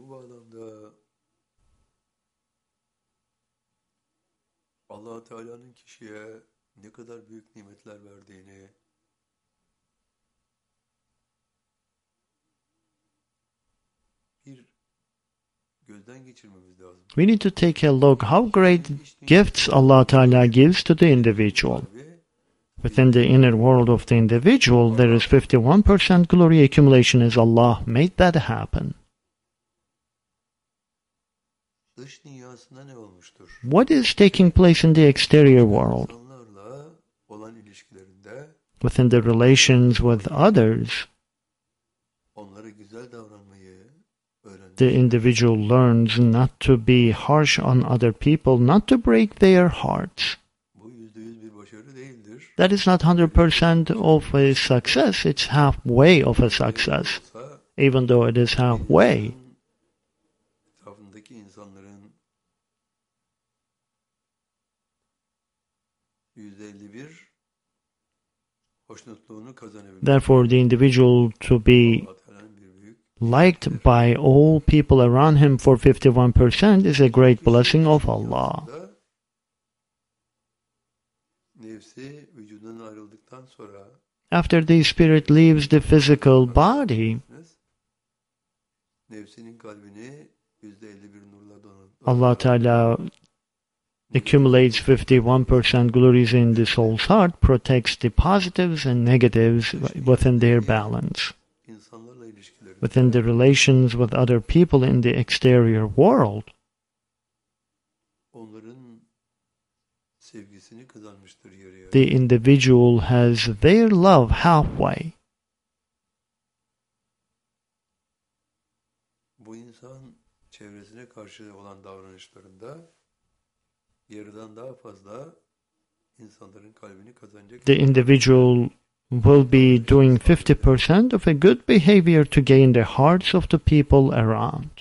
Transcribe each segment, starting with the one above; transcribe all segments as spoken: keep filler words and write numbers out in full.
bağlamda Allah Teala'nın kişiye ne kadar büyük nimetler verdiğini bir gözden geçirmemiz lazım. We need to take a look how great gifts Allah Ta'ala gives to the individual. Within the inner world of the individual, there is fifty-one percent glory accumulation as Allah made that happen. Dış dünyasında ne olmuştur? What is taking place in the exterior world? İnsanlarla olan ilişkilerinde Within the relations with others, onlara güzel davranmayı öğrenmek. the individual learns not to be harsh on other people, not to break their hearts. Bu yüzde yüz bir başarı değildir. That is not one hundred percent of a success, it's halfway of a success. Olsa, Even though it is halfway, etrafındaki insanların yüzde elli bir hoşnutluğunu kazanabilir. therefore the individual to be Allah Teala'nın bir büyük liked by all people around him for fifty-one percent is a great blessing of Allah. dünyasında nefsi vücudundan ayrıldıktan sonra After the spirit leaves the physical body, nefsinin kalbini yüzde elli bir nurla donatır. Allah Ta'ala accumulates fifty-one percent glories in the soul's heart, protects the positives and negatives within their balance. İnsanlarla ilişkileri Within the relations with other people in the exterior world, onların sevgisini kazanmıştır yarı yarıya. the individual has their love halfway. Bu insan çevresine karşı olan davranışlarında yarıdan daha fazla insanların kalbini kazanacak. The individual will be doing fifty percent of a good behavior to gain the hearts of the people around.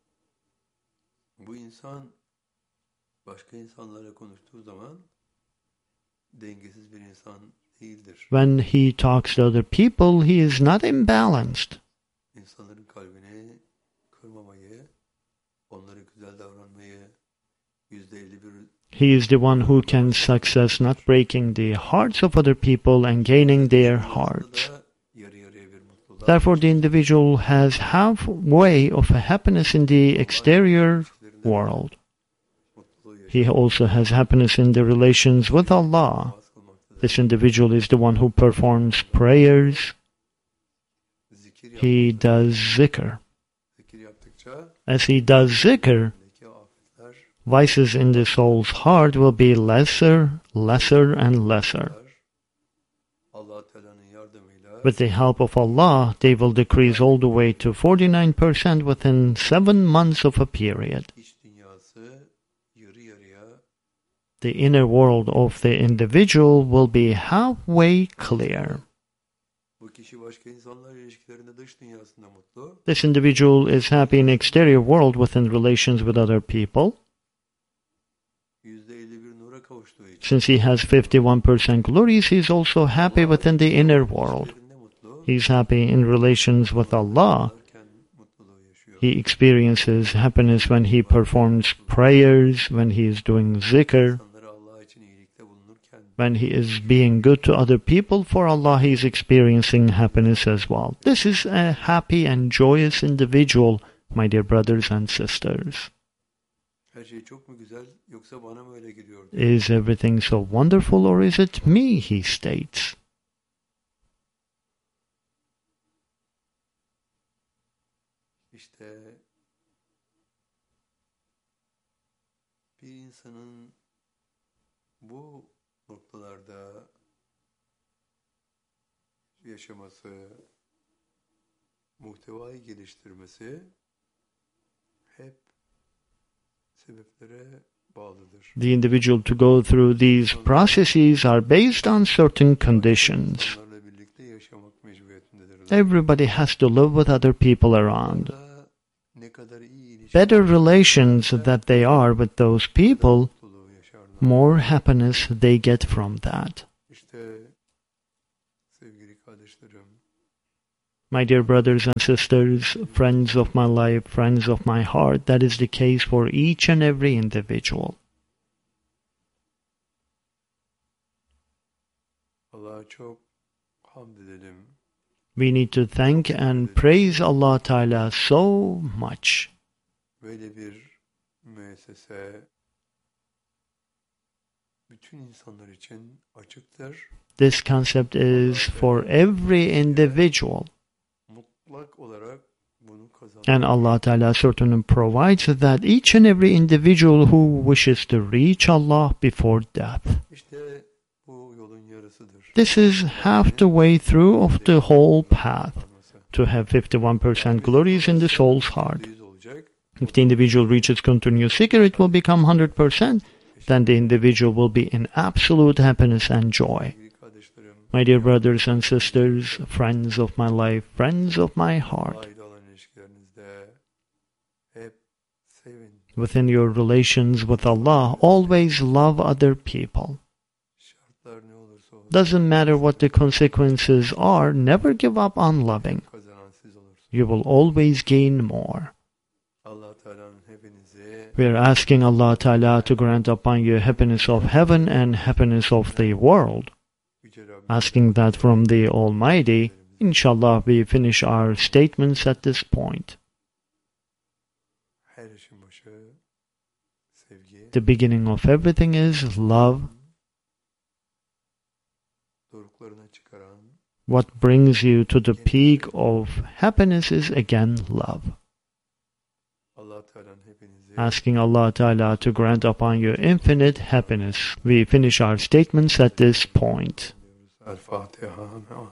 Bu insan başka insanlarla konuştuğu zaman dengesiz bir insan değildir. When he talks to other people, he is not imbalanced. İnsanların kalbini kırmamayı, onlara güzel davranmayı, yüzde elli bir He is the one who can success not breaking the hearts of other people and gaining their hearts. da yarı yarıya bir mutluluğa. Therefore, the individual has halfway of a happiness in the exterior world. Mutluluğu yaşıyor. He also has happiness in the relations with Allah. Namaz kılmaktadır. This individual is the one who performs prayers. Zikir He yapmaktadır. does zikr. Zikir yaptıkça As he does zikr, içindeki afetler vices in the soul's heart will be lesser, lesser, and lesser. Allah Teala'nın yardımıyla With the help of Allah, they will decrease all the way to forty-nine percent within seven months of a period. iç dünyası yarı yarıya The inner world of the individual will be halfway clear. bu kişi başka insanlarla ilişkilerinde dış dünyasında mutlu. This individual is happy in exterior world within relations with other people. yüzde elli bir nura kavuştuğu için Since he has fifty-one percent glories, he is also happy within the inner world. ilişkilerinde mutlu. He is happy in relations with Allah. Varken mutluluğu yaşıyor. He experiences happiness when he performs prayers, when he is doing zikr, İnsanlara Allah için iyilikte bulunurken when he is being good to other people. For Allah, he is experiencing happiness as well. This is a happy and joyous individual, my dear brothers and sisters. her şey çok mu güzel yoksa bana mı öyle geliyor? Is everything so wonderful, or is it me, he states. İşte bir insanın bu noktalarda yaşaması, muhtevayı geliştirmesi hep sebeplere bağlıdır. The individual to go through these processes are based on certain conditions. Onlarla birlikte yaşamak mecburiyetindedirler. Everybody has to live with other people around. Onlarla ne kadar iyi ilişki Better relations that they are with those people, mutluluğu yaşarlar. more happiness they get from that. İşte sevgili kardeşlerim, My dear brothers and sisters, friends of my life, friends of my heart, that is the case for each and every individual. Allah'a çok hamd edelim. We need to thank and praise Allah Ta'ala so much. Böyle bir müessese bütün insanlar için açıktır. This concept is for every individual. Mutlak olarak bunu kazanmak. And Allah Ta'ala certainly provides that each and every individual who wishes to reach Allah before death. İşte bu yolun yarısıdır. This is half the way through of the whole path to have fifty-one percent glories in the soul's heart. If the individual reaches continuous seeker, it will become one hundred percent. Then the individual will be in absolute happiness and joy. My dear brothers and sisters, friends of my life, friends of my heart, within your relations with Allah, always love other people. Doesn't matter what the consequences are, never give up on loving. You will always gain more. We are asking Allah Ta'ala to grant upon you happiness of heaven and happiness of the world. Asking that from the Almighty, inshallah we finish our statements at this point. The beginning of everything is love. What brings you to the peak of happiness is again love. Asking Allah Ta'ala to grant upon you infinite happiness. We finish our statements at this point. الفاتحة.